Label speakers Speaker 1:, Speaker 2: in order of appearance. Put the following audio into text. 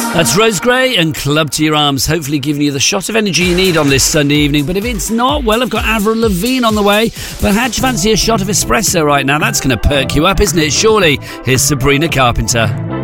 Speaker 1: That's Rose Gray and Club to Your Arms, hopefully giving you the shot of energy you need on this Sunday evening. But if it's not, well, I've got Avril Lavigne on the way. But how'd you fancy a shot of espresso right now? That's going to perk you up, isn't it? Surely. Here's Sabrina Carpenter.